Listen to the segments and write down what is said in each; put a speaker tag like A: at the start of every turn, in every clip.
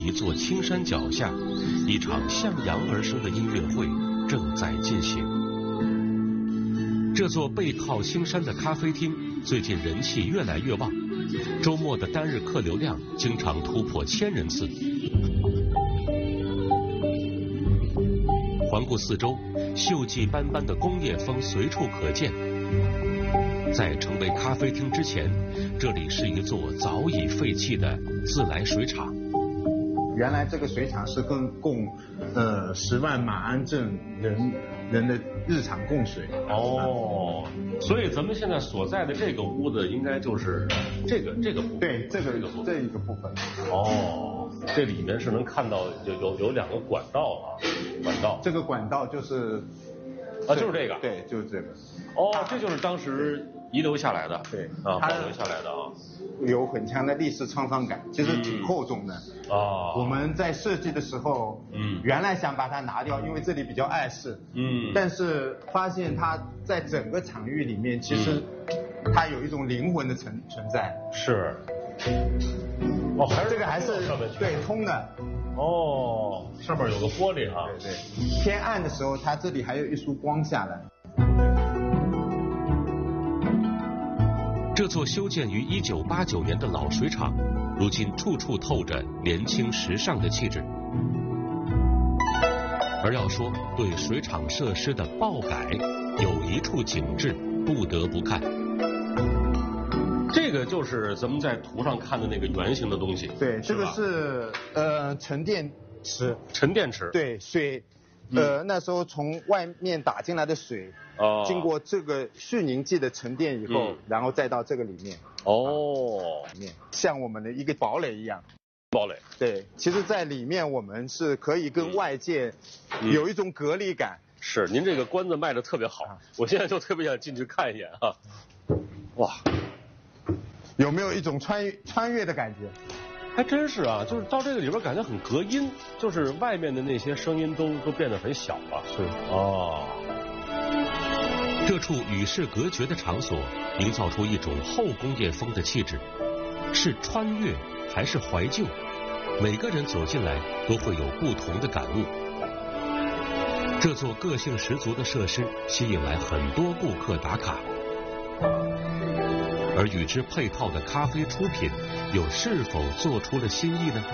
A: 一座青山脚下，一场向阳而生的音乐会正在进行。这座背靠青山的咖啡厅最近人气越来越旺，周末的单日客流量经常突破1000人次。环顾四周，锈迹斑斑的工业风随处可见。在成为咖啡厅之前，这里是一座早已废弃的自来水厂。
B: 原来这个水厂是供10万马鞍镇人的日常供水。
A: 哦，所以咱们现在所在的这个屋子应该就是这个部分。
B: 对，这一个部分。
A: 哦，这里面是能看到有2个管道啊，管道。这个
B: 管道就是
A: 就是这个。对，
B: 就是这个。
A: 哦，这就是当时遗留下来的。
B: 对
A: 啊，保留下来的啊。
B: 有很强的历史沧桑感，其实挺厚重的。我们在设计的时候，原来想把它拿掉，因为这里比较碍事。但是发现它在整个场域里面，其实它有一种灵魂的存在。
A: 是。
B: 这个还是对通的。
A: 哦，上面有个玻璃啊。
B: 对。天暗的时候，它这里还有一束光下来。
A: 这座修建于1989年的老水厂，如今处处透着年轻时尚的气质。而要说对水厂设施的爆改，有一处景致不得不看。这个就是咱们在图上看的那个圆形的东西。
B: 对，这个是沉淀池。
A: 沉淀池。
B: 对，水。那时候从外面打进来的水，经过这个蓄凝剂的沉淀以后，然后再到这个里面。里面像我们的一个堡垒一样。
A: 堡垒。对，
B: 其实在里面我们是可以跟外界有一种隔离感。
A: 是，您这个关子卖的特别好，我现在就特别想进去看一眼啊。哇，
B: 有没有一种穿越的感觉？
A: 还真是啊，就是到这个里边感觉很隔音，就是外面的那些声音都变得很小了。
B: 是。
A: 这处与世隔绝的场所，营造出一种后工业风的气质。是穿越还是怀旧？每个人走进来都会有不同的感悟。这座个性十足的设施吸引来很多顾客打卡。而与之配套的咖啡出品，又是否做出了新意呢？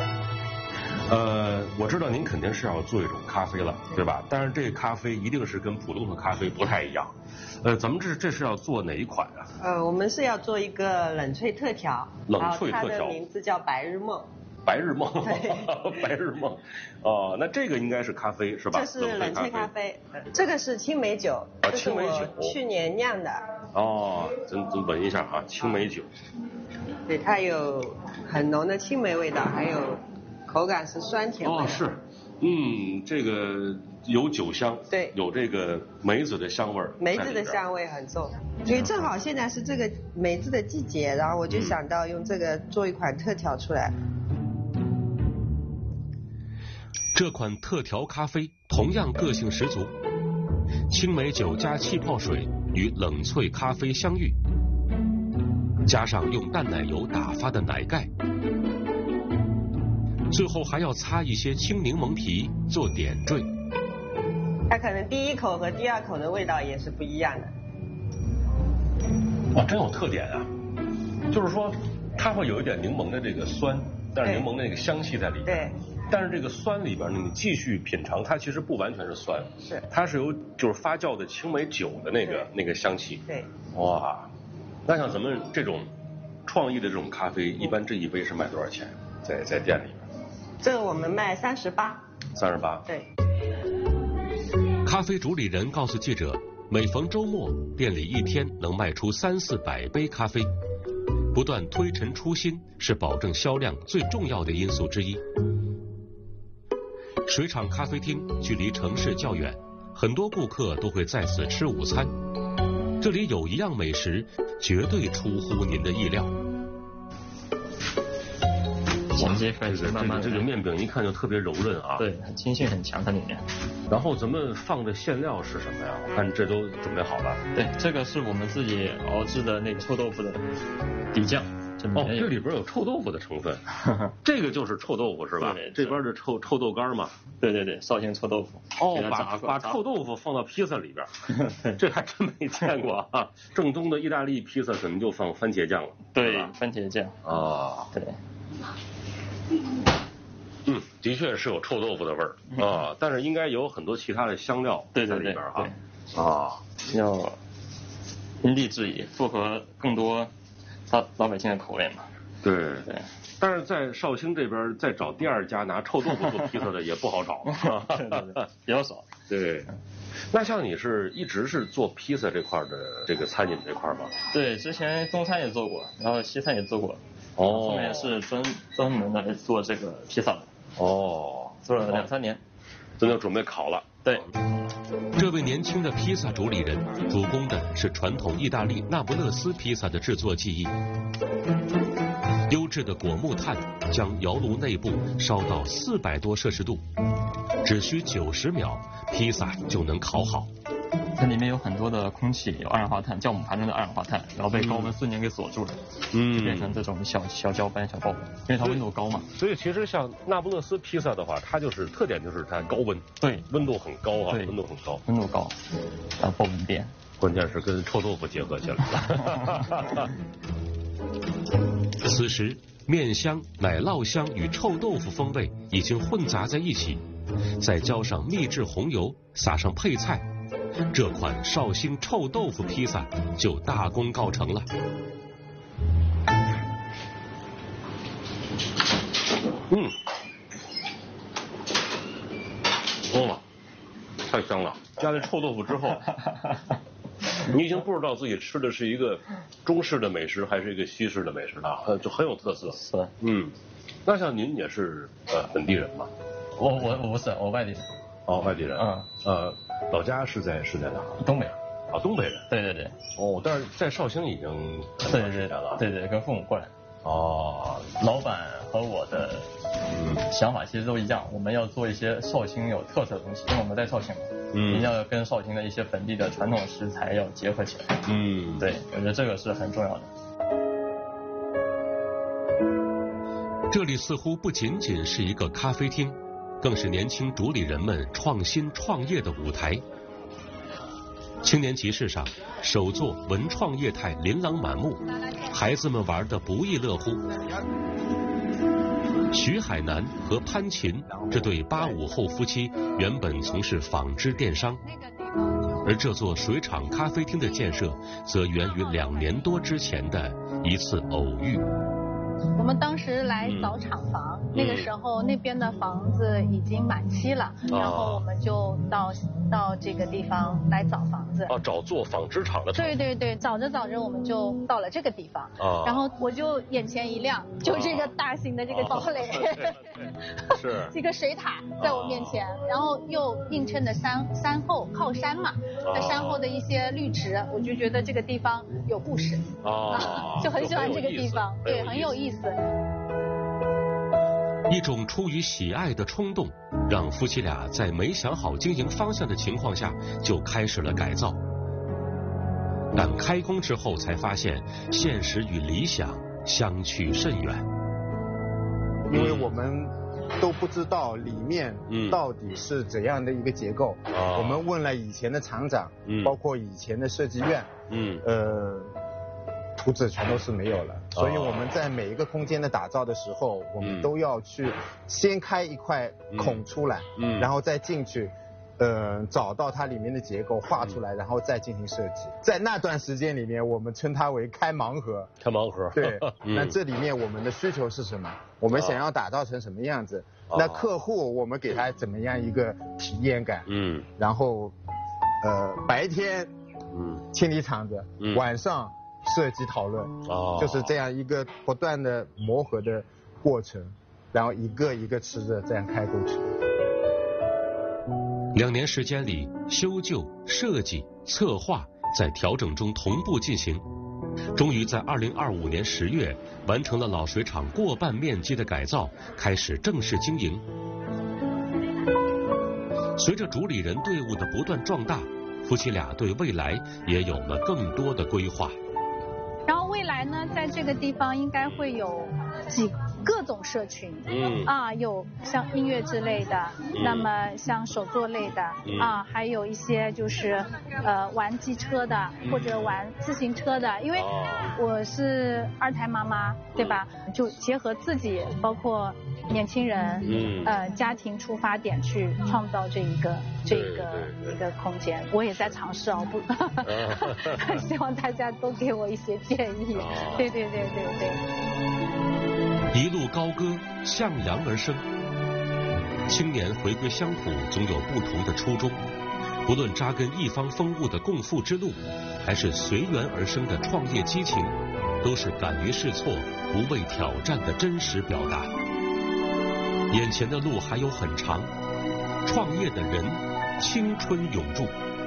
A: 我知道您肯定是要做一种咖啡了，对吧？但是这个咖啡一定是跟普通的咖啡不太一样。咱们这是要做哪一款啊？
C: 我们是要做一个冷萃特调。
A: 冷萃特调。
C: 它的名字叫白日梦。
A: 白日梦。白日梦。那这个应该是咖啡是吧？
C: 这是冷萃咖啡。这个是青梅酒。
A: 青梅酒。
C: 去年酿的。
A: 咱闻一下啊，青梅酒。
C: 对，它有很浓的青梅味道，还有口感是酸甜味。
A: 是。这个有酒香。
C: 对。
A: 有这个梅子的香味儿。
C: 梅子的香味很重。所以正好现在是这个梅子的季节，然后我就想到用这个做一款特调出来。
A: 这款特调咖啡同样个性十足，青梅酒加气泡水与冷萃咖啡相遇，加上用淡奶油打发的奶盖，最后还要擦一些青柠檬皮做点缀。
C: 它可能第一口和第二口的味道也是不一样的。
A: 哇，真有特点啊！就是说，它会有一点柠檬的这个酸，但是柠檬的那个香气在里面。
C: 对。
A: 但是这个酸里边呢，你继续品尝，它其实不完全是酸，
C: 是，
A: 它是有就是发酵的青梅酒的那个香气。
C: 对。
A: 哇，那像咱们这种创意的这种咖啡，一般这一杯是卖多少钱？在店里边？
C: 这个我们卖38。
A: 38。
C: 对。
A: 咖啡主理人告诉记者，每逢周末，店里一天能卖出300-400杯咖啡。不断推陈出新是保证销量最重要的因素之一。水厂咖啡厅距离城市较远，很多顾客都会在此吃午餐。这里有一样美食，绝对出乎您的意料。
D: 衔接开始慢慢
A: 这个面饼一看就特别柔韧啊。
D: 对，筋性很强，它里面。
A: 然后咱们放的馅料是什么呀？我看这都准备好了。
D: 对，这个是我们自己熬制的那个臭豆腐的底酱， 哦，
A: 这里边有臭豆腐的成分，这个就是臭豆腐是吧？
D: 对，
A: 这边的臭豆干嘛？
D: 对，绍兴臭豆腐。
A: 哦，把臭豆腐放到披萨里边，这还真没见过啊！正宗的意大利披萨怎么就放番茄酱了？
D: 对，番茄酱。
A: 啊，
D: 对。
A: 的确是有臭豆腐的味儿啊，但是应该有很多其他的香料在里边哈。啊，
D: 要因地制宜，符合更多老百姓的口味嘛。
A: 对。但是在绍兴这边再找第二家拿臭豆腐做披萨的也不好找，
D: 对，比较少。
A: 对。那像你是一直是做披萨这块的这个餐饮这块吗？
D: 对，之前中餐也做过，然后西餐也做过。
A: 哦。
D: 后面是专门来做这个披萨的。
A: 哦，
D: 做了2-3年，
A: 这就准备烤了。
D: 对，
A: 这位年轻的披萨主理人主攻的是传统意大利那不勒斯披萨的制作技艺。优质的果木炭将窑炉内部烧到400多摄氏度，只需90秒，披萨就能烤好。
D: 它里面有很多的空气，有二氧化碳，酵母盘中的二氧化碳，然后被高温瞬间给锁住了，就变成这种小焦斑、小爆纹，因为它温度高嘛。
A: 所以其实像那不勒斯披萨的话，它就是特点就是它高温，
D: 对，
A: 温度很高啊，温度很高，
D: 然后爆纹变，
A: 关键是跟臭豆腐结合起来了。此时，面香、奶酪香与臭豆腐风味已经混杂在一起，再浇上秘制红油，撒上配菜。这款绍兴臭豆腐披萨就大功告成了。哇，太香了！加了臭豆腐之后，你已经不知道自己吃的是一个中式的美食还是一个西式的美食了，就很有特色。
D: 是。
A: 那像您也是本地人吗？
D: 我不是，我外地人。
A: 哦，外地人。老家是在哪？
D: 东北。
A: 啊，东北人。
D: 对。
A: 哦，但是在绍兴已经很长时间了。
D: 对，跟父母过来。
A: 哦，
D: 老板和我的想法其实都一样，我们要做一些绍兴有特色的东西，因为我们在绍兴嘛，一定要跟绍兴的一些本地的传统食材要结合起来。对，我觉得这个是很重要的。
A: 这里似乎不仅仅是一个咖啡厅，更是年轻主理人们创新创业的舞台。青年集市上，手作文创业态琳琅满目，孩子们玩得不亦乐乎。徐海南和潘琴这对85后夫妻原本从事纺织电商，而这座水厂咖啡厅的建设则源于2年多之前的一次偶遇。
E: 我们当时来找厂房，那个时候那边的房子已经满期了，然后我们就到这个地方来找房子。
A: 找做纺织厂的。
E: 对，找着我们就到了这个地方，然后我就眼前一亮，就这个大型的这个堡垒，
A: 是
E: 这个水塔在我面前，然后又映衬的山后靠山嘛，在山后的一些绿植，我就觉得这个地方有故事，就很喜欢这个地方，对，很有意思。
A: 一种出于喜爱的冲动，让夫妻俩在没想好经营方向的情况下就开始了改造。但开工之后才发现，现实与理想相去甚远。
B: 因为我们都不知道里面到底是怎样的一个结构。我们问了以前的厂长，包括以前的设计院，图纸全都是没有了，所以我们在每一个空间的打造的时候，我们都要去先开一块孔出来，然后再进去，找到它里面的结构画出来，然后再进行设计。在那段时间里面，我们称它为开盲盒。
A: 开盲盒。对。
B: 那这里面我们的需求是什么？我们想要打造成什么样子？那客户我们给他怎么样一个体验感？然后，白天清理厂子，晚上设计讨论，就是这样一个不断的磨合的过程，然后一个一个吃着这样开过去。
A: 2年时间里，修旧、设计、策划在调整中同步进行，终于在2025年10月完成了老水厂过半面积的改造，开始正式经营。随着主理人队伍的不断壮大，夫妻俩对未来也有了更多的规划。
E: 然后未来呢，在这个地方应该会有各种社群，有像音乐之类的，那么像手作类的，还有一些就是玩机车的或者玩自行车的，因为我是2胎妈妈，对吧？就结合自己，包括年轻人，家庭出发点去创造这一个空间。我也在尝试不，希望大家都给我一些建议。对。
A: 一路高歌，向阳而生。青年回归乡土，总有不同的初衷。不论扎根一方风物的共富之路，还是随缘而生的创业激情，都是敢于试错、不畏挑战的真实表达。眼前的路还有很长，创业的人，青春永驻。